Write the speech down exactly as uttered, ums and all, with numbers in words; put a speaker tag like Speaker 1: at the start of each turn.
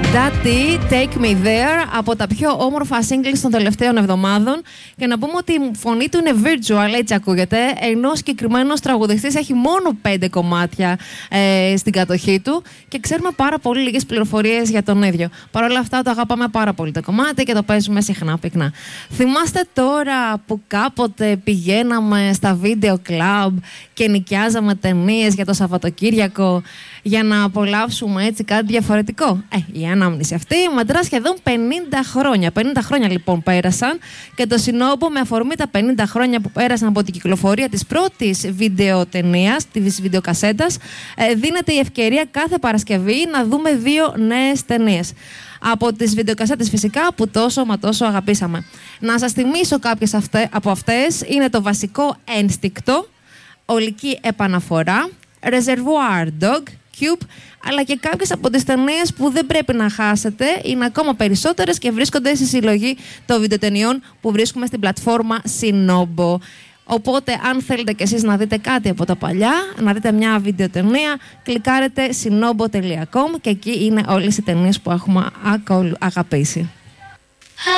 Speaker 1: Daddy, Take Me There, από τα πιο όμορφα singles των τελευταίων εβδομάδων. Και να πούμε ότι η φωνή του είναι virtual, έτσι ακούγεται, ενώ ο συγκεκριμένος τραγουδιστής έχει μόνο πέντε κομμάτια ε, στην κατοχή του και ξέρουμε πάρα πολύ λίγες πληροφορίες για τον ίδιο. Παρ' όλα αυτά το αγαπάμε πάρα πολύ το κομμάτι και το παίζουμε συχνά πυκνά. Θυμάστε τώρα που κάποτε πηγαίναμε στα βίντεο κλαμπ και νοικιάζαμε ταινίες για το Σαββατοκύριακο για να απολαύσουμε έτσι κάτι διαφορετικό? Ε, η ανάμνηση αυτή μετρά σχεδόν πενήντα χρόνια. πενήντα χρόνια λοιπόν πέρασαν και το Σινόμπο, με αφορμή τα πενήντα χρόνια που πέρασαν από την κυκλοφορία της πρώτης βιντεοτενίας, της βιντεοκασέτας, ε, δίνεται η ευκαιρία κάθε Παρασκευή να δούμε δύο νέες ταινίες. Από τις βιντεοκασέτες φυσικά που τόσο μα τόσο αγαπήσαμε. Να σας θυμίσω κάποιες αυτέ, από αυτές. Είναι το βασικό Ένστικτο, Ολική Επαναφορά, Reservoir Dog, Cube, αλλά και κάποιες από τις ταινίες που δεν πρέπει να χάσετε. Είναι ακόμα περισσότερες και βρίσκονται στη συλλογή των βιντεοτενιών που βρίσκουμε στην πλατφόρμα Sinobo. Οπότε, αν θέλετε κι εσείς να δείτε κάτι από τα παλιά, να δείτε μια βιντεοτενία, κλικάρετε sinobo τελεία com και εκεί είναι όλες οι ταινίες που έχουμε αγαπήσει.